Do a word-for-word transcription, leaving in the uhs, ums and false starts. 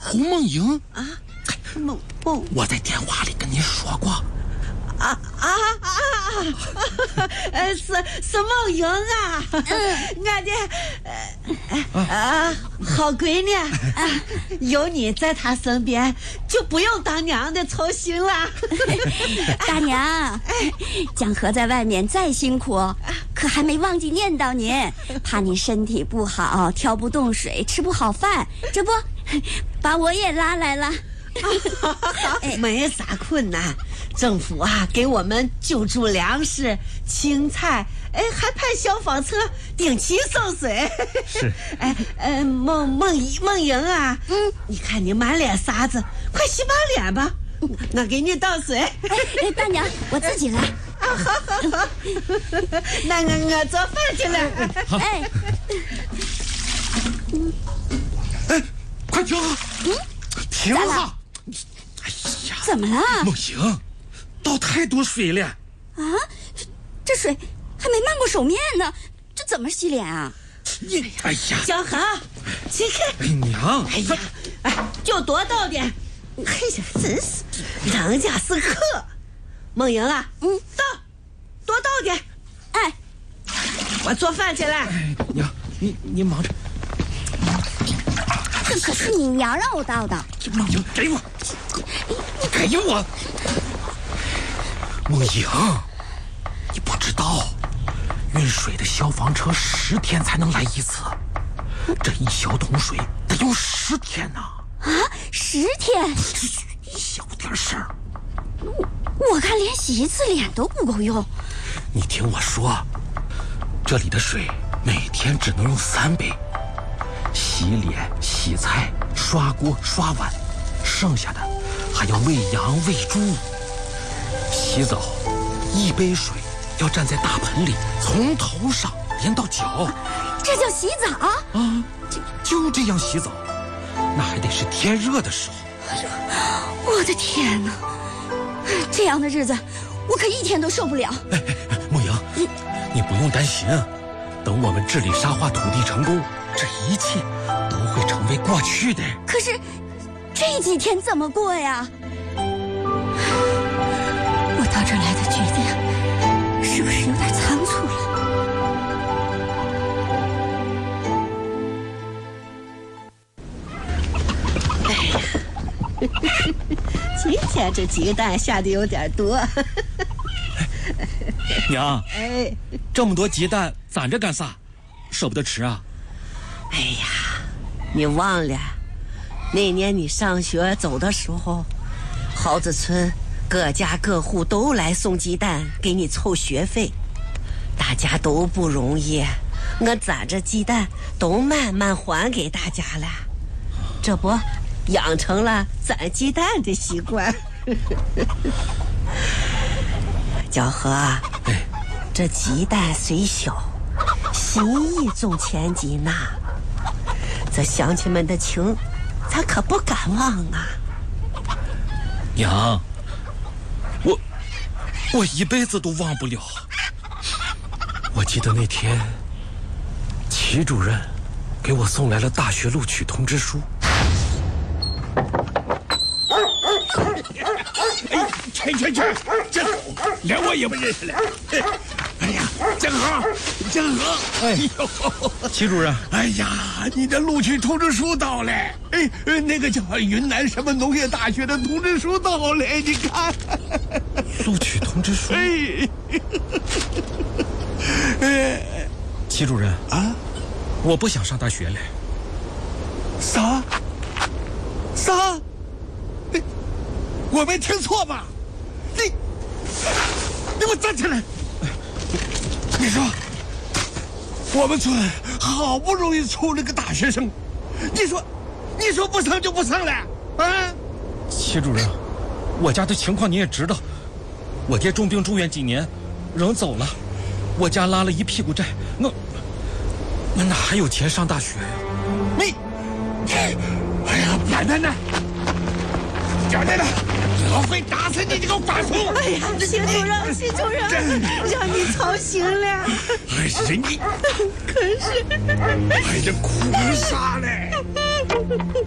胡梦莹啊，梦梦， 我在电话里跟您说过。 啊啊啊！呃，是是梦莹啊，俺的呃啊好闺女啊，有你在她身边，就不用当娘的操心了。 大娘，江河在外面再辛苦，可还没忘记念叨您，怕您身体不好，挑不动水，吃不好饭，这不把我也拉来了。 没啥困难，政府啊给我们救助粮食、青菜，哎，还派消防车定期送水。 是， 哎，呃，梦梦梦莹啊，嗯，你看你满脸沙子，快洗把脸吧，我给你倒水。 哎，大娘，我自己来。 啊，好好好，那我我做饭去了。 哎， 哎，快停啊！ 嗯， 停啊！ 哎呀，怎么了？ 梦莹，倒太多水了。 啊，这水还没漫过手面呢，这怎么洗脸啊？ 你，哎呀， 小恒，起开！ 哎娘， 哎呀，哎，就多倒点。哎呀，真是，人家是客。梦莹啊，嗯，倒，多倒点。 哎， 我做饭去了。 哎，娘，你你忙着。 这可是你娘让我倒的。 梦莹，给我，你给我。梦莹，你不知道，运水的消防车十天才能来一次，这一小桶水得用十天呢。 啊，十天？ 小点声。 我看连洗一次脸都不够用。 你听我说，这里的水每天只能用三杯，洗脸、洗菜、刷锅、刷碗，剩下的还要喂羊、喂猪。洗澡，一杯水要站在大盆里，从头上连到脚。 这叫洗澡啊？就就这样洗澡，那还得是天热的时候。 哎呦，我的天哪！这样的日子，我可一天都受不了。 哎哎，梦莹，你你不用担心，等我们治理沙化土地成功，这一切都会成为过去的。 可是，这几天怎么过呀？我到这儿来的决定，是不是有点仓促了？ 哎呀，今天这鸡蛋下的有点多。 娘， 哎， 这么多鸡蛋攒着干啥？舍不得吃啊？ 哎呀，你忘了，那年你上学走的时候，蒿子村各家各户都来送鸡蛋给你凑学费，大家都不容易，我攒着鸡蛋都慢慢还给大家了，这不养成了攒鸡蛋的习惯。小何， 哎， 这鸡蛋虽小，心意重千金呐，这乡亲们的情咱可不敢忘啊。 娘，我我一辈子都忘不了。我记得那天齐主任给我送来了大学录取通知书。 哎，去去去，这狗连我也不认识了。哎呀，江河，江河， 哎呦， 齐主任， 哎呀，你的录取通知书到了。哎，那个叫云南什么农业大学的通知书到了，你看。 录取通知书。 哎，哎， 齐主任啊， 我不想上大学了。 啥？啥？我没听错吧？你，你给我站起来！你说，我们村好不容易出了个大学生，你说，你说不上就不上了啊？ 齐主任，我家的情况你也知道，我爹重病住院几年，人走了，我家拉了一屁股债，我我哪还有钱上大学呀？ 你，哎呀，奶奶奶！小奶奶，我会打死你这个寡妇！ 哎呀，齐主任，齐主任，让你操心了。 哎呀，你， 可是， 哎呀，哭啥嘞？